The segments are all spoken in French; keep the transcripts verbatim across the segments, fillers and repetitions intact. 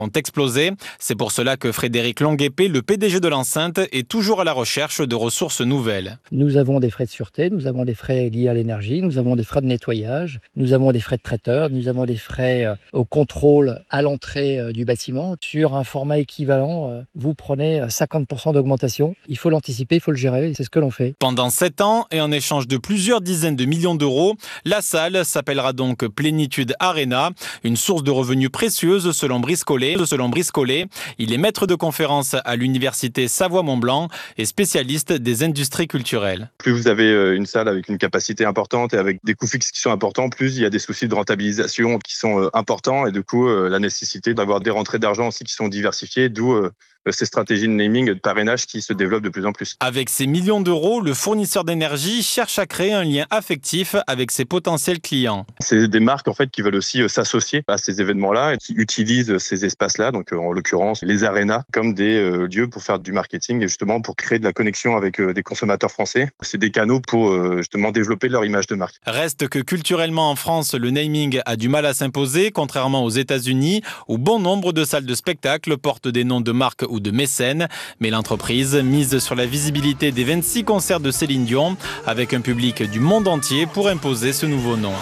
ont explosé. C'est pour cela que Frédéric Longuepée, le P D G de l'enceinte, est toujours à la recherche de ressources nouvelles. Nous avons des frais de sûreté, nous avons des frais liés à l'énergie, nous avons des frais de nettoyage, nous avons des frais de traiteur, nous avons des frais euh, au contrôle à l'entrée euh, du bâtiment. Sur un format équivalent, euh, vous prenez cinquante pour cent d'augmentation. Il faut l'anticiper, il faut le gérer, et c'est ce que l'on fait. Pendant sept ans, et en échange de plusieurs dizaines de millions d'euros, la salle s'appellera donc Plénitude Arena, une source de revenus précieuse selon Brice Collet. Selon Brice Collet, il est maître de conférence à l'université Savoie-Mont-Blanc et spécialiste des industries culturelles. Plus vous avez une salle avec une capacité importante et avec des coûts fixes qui sont importants, plus il y a des soucis de rentabilisation qui sont importants et du coup la nécessité d'avoir des rentrées d'argent aussi qui sont diversifiées, d'où ces stratégies de naming et de parrainage qui se développent de plus en plus. Avec ces millions d'euros, le fournisseur d'énergie cherche à créer un lien affectif avec ses potentiels clients. C'est des marques en fait qui veulent aussi s'associer à ces événements-là et qui utilisent ces espaces-là, donc en l'occurrence les arénas, comme des euh, lieux pour faire du marketing et justement pour créer de la connexion avec euh, des consommateurs français. C'est des canaux pour euh, justement développer leur image de marque. Reste que culturellement en France, le naming a du mal à s'imposer, contrairement aux États-Unis, où bon nombre de salles de spectacle portent des noms de marques ou de mécènes. Mais l'entreprise mise sur la visibilité des vingt-six concerts de Céline Dion, avec un public du monde entier pour imposer ce nouveau nom.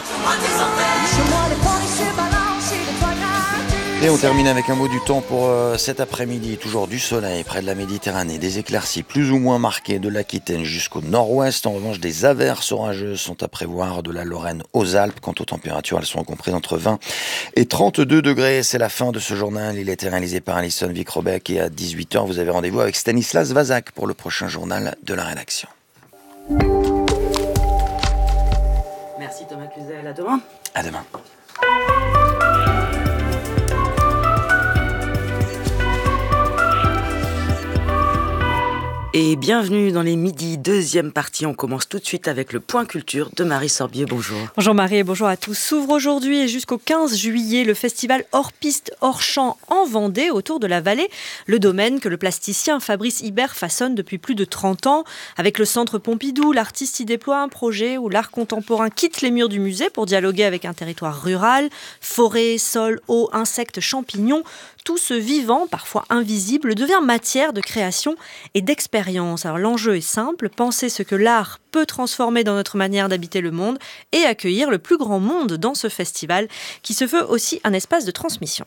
Et on termine avec un mot du temps pour euh, cet après-midi. Toujours du soleil près de la Méditerranée, des éclaircies plus ou moins marquées de l'Aquitaine jusqu'au nord-ouest. En revanche, des averses orageuses sont à prévoir de la Lorraine aux Alpes. Quant aux températures, elles sont comprises entre vingt et trente-deux degrés. C'est la fin de ce journal. Il est réalisé par Alison Vic-Robec et à dix-huit heures, vous avez rendez-vous avec Stanislas Vazak pour le prochain journal de la rédaction. Merci Thomas Cluzel, à demain. À demain. Et bienvenue dans les midis, deuxième partie. On commence tout de suite avec le point culture de Marie Sorbier. Bonjour. Bonjour Marie et bonjour à tous. S'ouvre aujourd'hui et jusqu'au quinze juillet le festival hors piste, hors champ en Vendée, autour de la vallée. Le domaine que le plasticien Fabrice Hibert façonne depuis plus de trente ans. Avec le centre Pompidou, l'artiste y déploie un projet où l'art contemporain quitte les murs du musée pour dialoguer avec un territoire rural. Forêt, sol, eau, insectes, champignons. Tout ce vivant, parfois invisible, devient matière de création et d'expérience. Alors l'enjeu est simple, penser ce que l'art peut transformer dans notre manière d'habiter le monde et accueillir le plus grand monde dans ce festival qui se veut aussi un espace de transmission.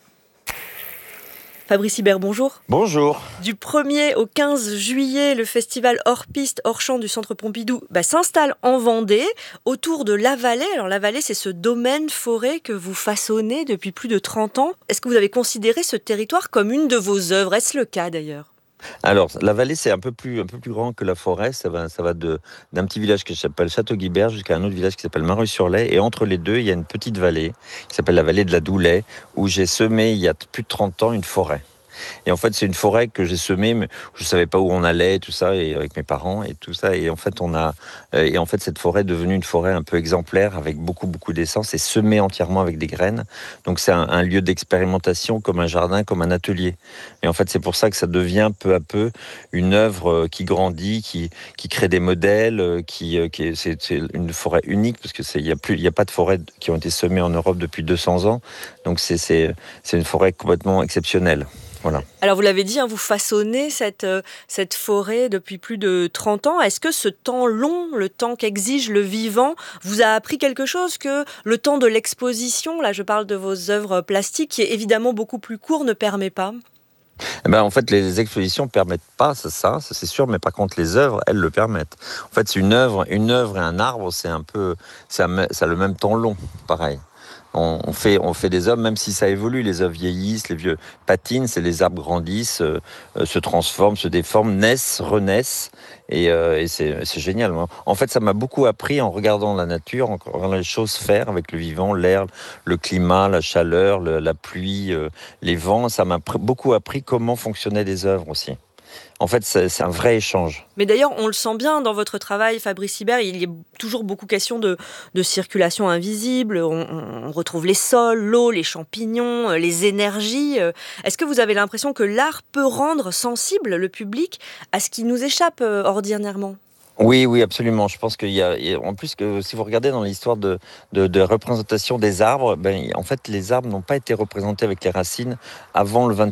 Fabrice Hibert, bonjour. Bonjour. Du premier au quinze juillet, le festival hors piste, hors champ du Centre Pompidou bah, s'installe en Vendée, autour de la vallée. Alors la vallée, c'est ce domaine forêt que vous façonnez depuis plus de trente ans. Est-ce que vous avez considéré ce territoire comme une de vos œuvres ? Est-ce le cas d'ailleurs ? Alors, la vallée, c'est un peu plus, un peu plus grand que la forêt. Ça va, ça va de, d'un petit village qui s'appelle Château-Guibert jusqu'à un autre village qui s'appelle Mareuil-sur-Lay. Et entre les deux, il y a une petite vallée qui s'appelle la vallée de la Doulais, où j'ai semé, il y a plus de trente ans, une forêt. Et en fait, c'est une forêt que j'ai semée, mais je savais pas où on allait, tout ça, et avec mes parents et tout ça. Et en fait, on a, et en fait, cette forêt est devenue une forêt un peu exemplaire, avec beaucoup, beaucoup d'essence, et semée entièrement avec des graines. Donc, c'est un, un lieu d'expérimentation, comme un jardin, comme un atelier. Et en fait, c'est pour ça que ça devient peu à peu une œuvre qui grandit, qui, qui crée des modèles, qui, qui c'est, c'est une forêt unique, parce que c'est, il y a plus, il y a pas de forêts qui ont été semées en Europe depuis deux cents ans. Donc, c'est, c'est, c'est une forêt complètement exceptionnelle. Voilà. Alors vous l'avez dit, hein, vous façonnez cette, euh, cette forêt depuis plus de trente ans. Est-ce que ce temps long, le temps qu'exige le vivant, vous a appris quelque chose que le temps de l'exposition, là je parle de vos œuvres plastiques, qui est évidemment beaucoup plus court, ne permet pas ? Eh ben, en fait, les expositions ne permettent pas ça, ça, ça, c'est sûr, mais par contre, les œuvres, elles le permettent. En fait, c'est une œuvre, une œuvre et un arbre, c'est un peu, ça a le même temps long, pareil. On, on, fait, on fait des œuvres, même si ça évolue, les œuvres vieillissent, les vieux patinent, c'est les arbres grandissent, euh, euh, se transforment, se déforment, naissent, renaissent, et, euh, et c'est, c'est génial. En fait, ça m'a beaucoup appris en regardant la nature, en regardant les choses faire avec le vivant, l'air, le climat, la chaleur, le, la pluie, euh, les vents. Ça m'a pr- beaucoup appris comment fonctionnaient les œuvres aussi. En fait, c'est, c'est un vrai échange. Mais d'ailleurs, on le sent bien dans votre travail, Fabrice Hibert, il y a toujours beaucoup question de, de circulation invisible. On, on retrouve les sols, l'eau, les champignons, les énergies. Est-ce que vous avez l'impression que l'art peut rendre sensible le public à ce qui nous échappe ordinairement ? Oui, oui, absolument. Je pense qu'il y a, il y a- en plus que si vous regardez dans l'histoire de, de, de représentation des arbres, ben, en fait, les arbres n'ont pas été représentés avec les racines avant le